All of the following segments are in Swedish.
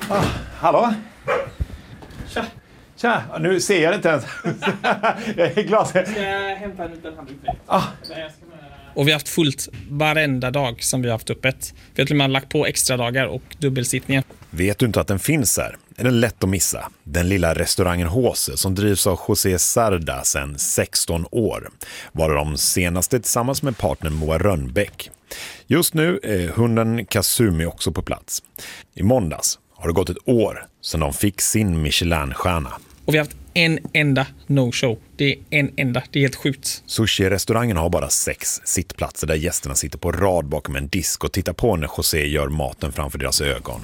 Hallå? Tja. Tja, nu ser jag det inte ens. Jag är glad. Ska jag hämta en liten handduk? Och vi har haft fullt varenda dag som vi har haft öppet. Vi har till och med lagt på extra dagar och dubbelsittningar. Vet du inte att den finns här? Är den lätt att missa? Den lilla restaurangen Håse som drivs av José Sarda sedan 16 år. Var de senaste tillsammans med partnern Moa Rönnbäck. Just nu är hunden Kasumi också på plats. I måndags har det gått ett år sedan de fick sin Michelin-stjärna. Och vi har haft en enda no-show. Det är en enda. Det är helt sjukt. Sushi-restaurangen har bara 6 sittplatser där gästerna sitter på rad bakom en disk och tittar på när José gör maten framför deras ögon.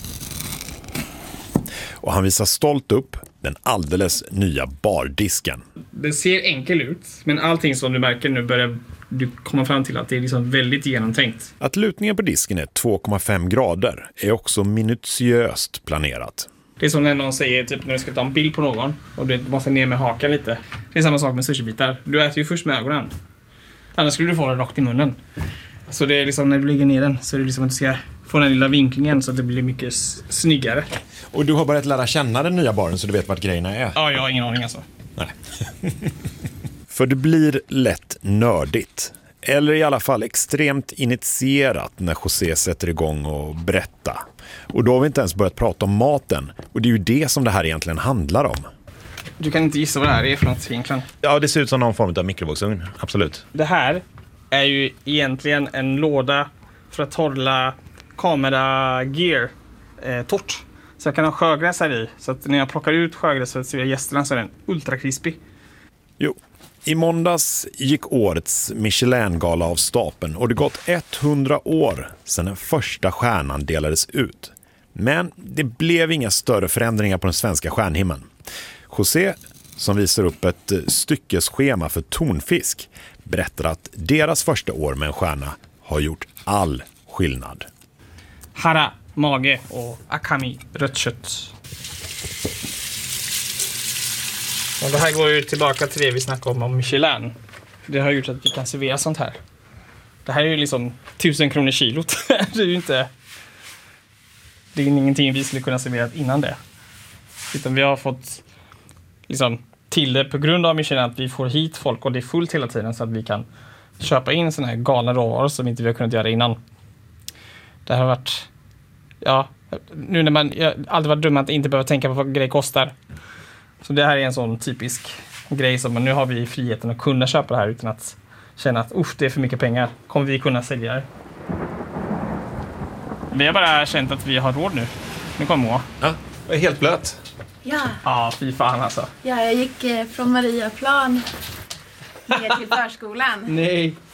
Och han visar stolt upp den alldeles nya bardisken. Det ser enkel ut, men allting som du märker nu börjar du komma fram till att det är liksom väldigt genomtänkt. Att lutningen på disken är 2,5 grader är också minutiöst planerat. Det är som när någon säger typ när du ska ta en bild på någon och du måste ner med hakan lite. Det är samma sak med sushibitar. Du äter ju först med ögonen. Annars skulle du få den rakt i munnen. Så det är liksom när du lägger ner den så är det liksom att du ska få den lilla vinklingen så att det blir mycket snyggare. Och du har börjat lära känna den nya baren så du vet vart grejerna är? Ja, jag har ingen aning alltså. Nej. För det blir lätt nördigt. Eller i alla fall extremt initierat när José sätter igång och berättar. Och då har vi inte ens börjat prata om maten. Och det är ju det som det här egentligen handlar om. Du kan inte gissa vad det här är för något egentligen. Ja, det ser ut som någon form av mikrovågsugn. Absolut. Det här är ju egentligen en låda för att hålla kameragear torrt. Så jag kan ha sjögräs här i. Så att när jag plockar ut sjögräs för att se gästerna så är den ultra krispig. Jo. I måndags gick årets Michelin-gala av stapeln och det gått 100 år sedan den första stjärnan delades ut. Men det blev inga större förändringar på den svenska stjärnhimlen. José, som visar upp ett styckesschema för tonfisk, berättar att deras första år med en stjärna har gjort all skillnad. Hara, mage och akami, rött kött. Och det här går ju tillbaka till det vi snackade om Michelin. Det har gjort att vi kan servera sånt här. Det här är ju liksom 1000 kronor kilot. Det är ju inte... Det är ingenting vi skulle kunna servera innan det. Utan vi har fått liksom till det på grund av Michelin att vi får hit folk och det är fullt hela tiden så att vi kan köpa in såna här galna råvaror som inte vi har kunnat göra innan. Det har varit... Ja, nu när jag aldrig varit dum att inte behöva tänka på vad grejer kostar. Så det här är en sån typisk grej som nu har vi friheten att kunna köpa det här utan att känna att det är för mycket pengar. Kommer vi kunna sälja det? Vi har bara känt att vi har råd nu. Nu kommer Moa. Ja, jag är helt blöt. Ja, fy fan alltså. Ja, jag gick från Mariaplan ner till förskolan. Nej.